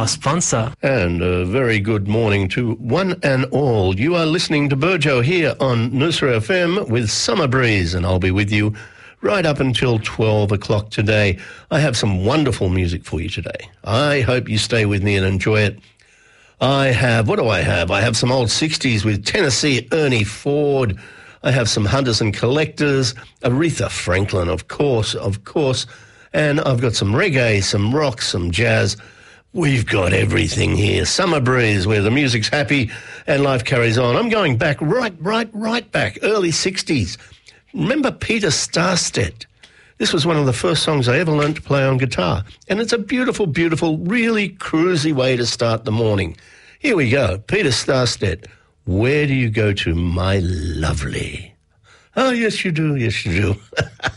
our sponsor. And a very good morning to one and all. You are listening to Burjo here on Nusra FM with Summer Breeze, and I'll be with you right up until 12 o'clock today. I have some wonderful music for you today. I hope you stay with me and enjoy it. What do I have? I have some old 60s with Tennessee Ernie Ford. I have some Hunters and Collectors, Aretha Franklin, of course. And I've got some reggae, some rock, some jazz. We've got everything here. Summer Breeze, where the music's happy and life carries on. I'm going back, right back, early 60s. Remember Peter Starstedt? This was one of the first songs I ever learned to play on guitar. And it's a beautiful, beautiful, really cruisy way to start the morning. Here we go. Peter Starstedt. Where do you go to, my lovely? Oh, yes, you do. Yes, you do.